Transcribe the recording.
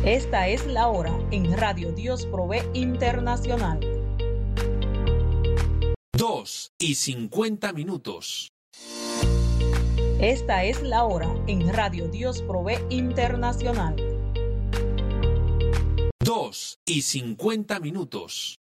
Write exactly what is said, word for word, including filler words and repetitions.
Esta es la hora en Radio Dios Provee Internacional. Dos y cincuenta minutos. Esta es la hora en Radio Dios Provee Internacional. Dos y cincuenta minutos.